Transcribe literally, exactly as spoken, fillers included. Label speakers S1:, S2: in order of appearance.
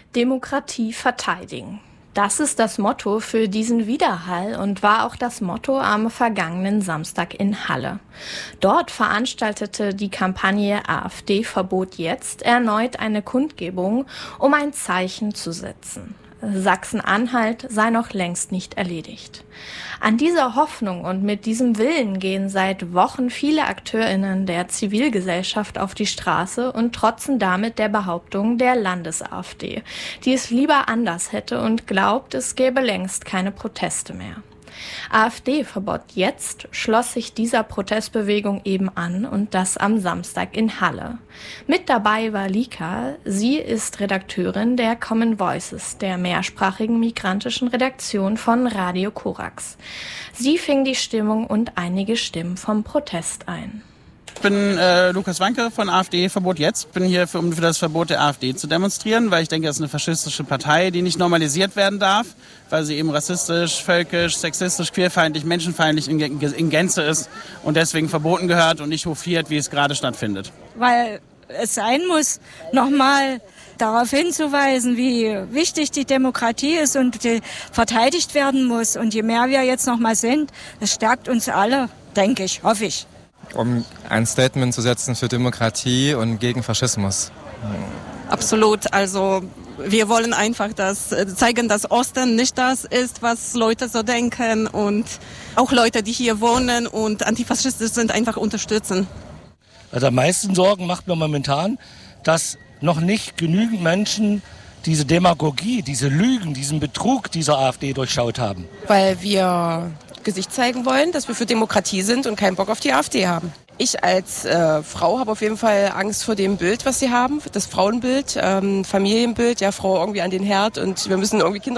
S1: Demokratie verteidigen. Das ist das Motto für diesen Widerhall und war auch das Motto am vergangenen Samstag in Halle. Dort veranstaltete die Kampagne AfD Verbot jetzt erneut eine Kundgebung, um ein Zeichen zu setzen. Sachsen-Anhalt sei noch längst nicht erledigt. An dieser Hoffnung und mit diesem Willen gehen seit Wochen viele AkteurInnen der Zivilgesellschaft auf die Straße und trotzen damit der Behauptung der Landes-AfD, die es lieber anders hätte und glaubt, es gäbe längst keine Proteste mehr. AfD-Verbot jetzt schloss sich dieser Protestbewegung eben an und das am Samstag in Halle. Mit dabei war Lika. Sie ist Redakteurin der Common Voices, der mehrsprachigen migrantischen Redaktion von Radio Korax. Sie fing die Stimmung und einige Stimmen vom Protest ein.
S2: Ich bin äh, Lukas Wanke von AfD Verbot jetzt. Bin hier, für, um für das Verbot der AfD zu demonstrieren, weil ich denke, das ist eine faschistische Partei, die nicht normalisiert werden darf, weil sie eben rassistisch, völkisch, sexistisch, queerfeindlich, menschenfeindlich in, in Gänze ist und deswegen verboten gehört und nicht hofiert, wie es gerade stattfindet.
S3: Weil es sein muss, nochmal darauf hinzuweisen, wie wichtig die Demokratie ist und die verteidigt werden muss. Und je mehr wir jetzt nochmal sind, das stärkt uns alle, denke ich, hoffe ich.
S4: Um ein Statement zu setzen für Demokratie und gegen Faschismus.
S5: Absolut. Also wir wollen einfach das zeigen, dass Osten nicht das ist, was Leute so denken und auch Leute, die hier wohnen und antifaschistisch sind, einfach unterstützen.
S6: Also am meisten Sorgen macht mir momentan, dass noch nicht genügend Menschen diese Demagogie, diese Lügen, diesen Betrug dieser AfD durchschaut haben.
S7: Weil wir Gesicht zeigen wollen, dass wir für Demokratie sind und keinen Bock auf die AfD haben. Ich als äh, Frau habe auf jeden Fall Angst vor dem Bild, was sie haben, das Frauenbild, ähm, Familienbild, ja, Frau irgendwie an den Herd und wir müssen irgendwie Kinder